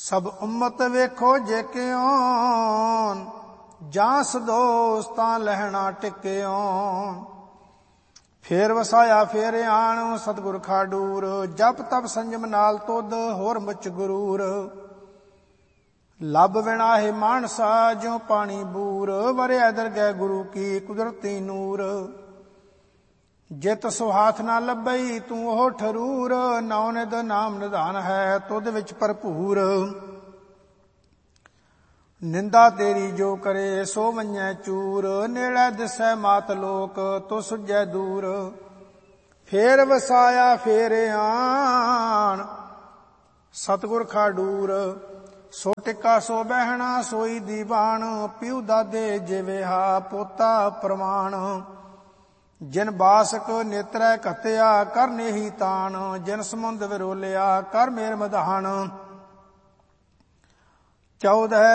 ਸਭ ਉਮਤ ਵੇਖੋ ਜੇ ਕਿਉਂ, ਜਾਂ ਸਦੋਸ ਤਾਂ ਲਹਿਣਾ ਟਿਕਿਓ। ਫੇਰ ਵਸਾਇਆ ਫੇਰ ਆਣ ਸਤਿਗੁਰ ਖਾਡੂਰ, ਜਪ ਤਪ ਸੰਜਮ ਨਾਲ ਤੁਧ ਹੋਰ ਮੁਚ ਗੁਰੂਰ। ਲੱਭ ਵਿਣਾਹੇ ਮਾਨਸਾ ਜਿਉ ਪਾਣੀ ਬੂਰ, ਵਰਿਆ ਦਰਗਹਿ ਗੁਰੂ ਕੀ ਕੁਦਰਤੀ ਨੂਰ। ਜਿਤ ਸੁਹਾਥ ਨਾ ਲੱਭਈ ਤੂੰ ਉਹ ਠਰੂਰ, ਨੌ ਨਿਧ ਨਾਮ ਨਿਧਾਨ ਹੈ ਤੁਧ ਵਿੱਚ ਭਰਪੂਰ। ਨਿੰਦਾ ਤੇਰੀ ਜੋ ਕਰੇ ਸੋ ਮੰਨੈ ਚੂਰ, ਨੇੜੇ ਦਿਸੈ ਮਾਤ ਲੋਕ ਤੋ ਸੁਝੈ ਦੂਰ। ਫੇਰ ਵਸਾਇਆ ਫੇਰ ਆਣ ਸਤਿਗੁਰ ਖਾਡੂਰ, ਸੋ ਟਿਕਾ ਸੋ ਬਹਿਣਾ ਸੋਈ ਦੀਵਾਨ। ਪਿਉ ਦਾਦੇ ਜਿਵੇਹਾ ਪੋਤਾ ਪ੍ਰਮਾਣ, ਜਿਨ ਬਾਸਕ ਨੇਤਰੈ ਘਤਿਆ ਕਰ ਨੇਹੀ ਤਾਣ। ਜਿਨ ਸਮੁੰਦ ਵਿਰੋਲਿਆ ਕਰ ਮੇਰ ਮਧਾਨ, 14